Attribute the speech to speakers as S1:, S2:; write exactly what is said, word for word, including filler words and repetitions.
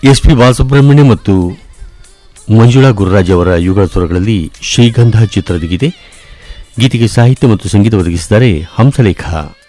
S1: S P Balasubramanya ಮತ್ತು ಮಂಜುಳಾ ಗುರುರಾಜ್ ಅವರ ಯುಗಳ ಸ್ವರಗಳಲ್ಲಿ ಶ್ರೀಗಂಧ ಚಿತ್ರದ ಗೀತೆ. ಗೀತೆಗೆ ಸಾಹಿತ್ಯ ಮತ್ತು ಸಂಗೀತ ಒದಗಿಸಿದ್ದಾರೆ ಹಂಸಲೇಖ.